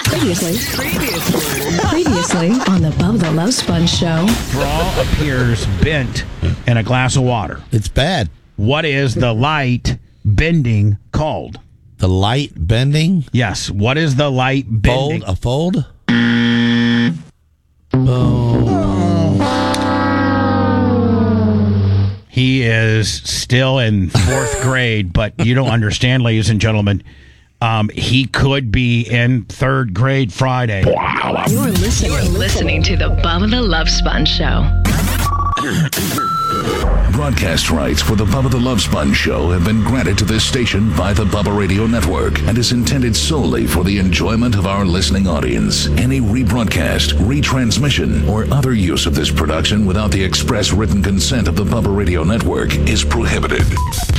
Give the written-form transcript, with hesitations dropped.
Previously on the Bubba the Love Sponge Show. Straw appears bent in a glass of water. It's bad. What is the light bending called? The light bending? Yes. What is the light bending? A fold? He is still in fourth grade, but you don't understand, ladies and gentlemen. He could be in third grade Friday. You're listening to the Bubba the Love Sponge Show. Broadcast rights for the Bubba the Love Sponge Show have been granted to this station by the Bubba Radio Network and is intended solely for the enjoyment of our listening audience. Any rebroadcast, retransmission, or other use of this production without the express written consent of the Bubba Radio Network is prohibited.